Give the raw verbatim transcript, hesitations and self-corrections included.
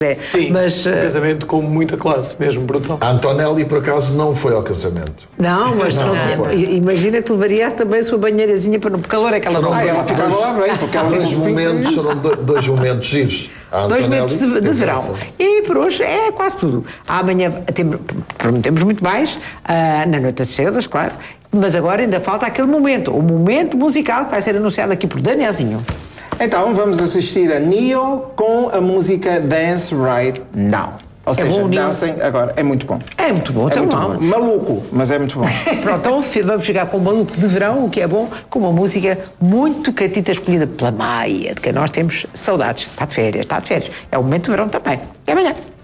É, Sim, mas, um casamento com muita classe, mesmo brutal. A Antonelli, por acaso, não foi ao casamento. Não, mas não, não, imagina que levaria também a sua banheirazinha para o calor é que ela não. Ah, ela ficava lá bem, porque ela dois momentos, foram dois momentos giros. Dois momentos de, de verão. E por hoje é quase tudo. Amanhã temos, prometemos muito mais, uh, na Noite das Estrelas, claro, mas agora ainda falta aquele momento, o momento musical que vai ser anunciado aqui por Danielzinho. Então vamos assistir a Neo com a música Dance Right Now. Ou seja, bom, dancem agora. É muito bom. É muito bom, é então muito vamos. bom. Maluco, mas é muito bom. Pronto, então vamos chegar com o Maluco de Verão, o que é bom, com uma música muito catita escolhida pela Maia, de que nós temos saudades. Está de férias, está de férias. É o momento de verão também. Até amanhã.